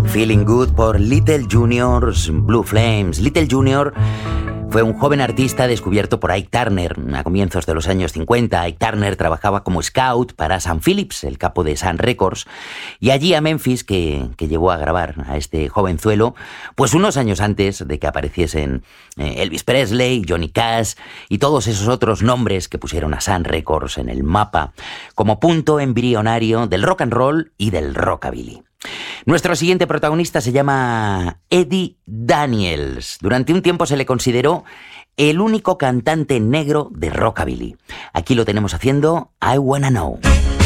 Feeling Good por Little Junior's Blue Flames. Little Junior fue un joven artista descubierto por Ike Turner a comienzos de los años 50. Ike Turner trabajaba como scout para Sam Phillips, el capo de Sun Records, y allí a Memphis, que llevó a grabar a este jovenzuelo, pues unos años antes de que apareciesen Elvis Presley, Johnny Cash y todos esos otros nombres que pusieron a Sun Records en el mapa como punto embrionario del rock and roll y del rockabilly. Nuestro siguiente protagonista se llama Eddie Daniels. Durante un tiempo se le consideró el único cantante negro de rockabilly. Aquí lo tenemos haciendo I Wanna Know.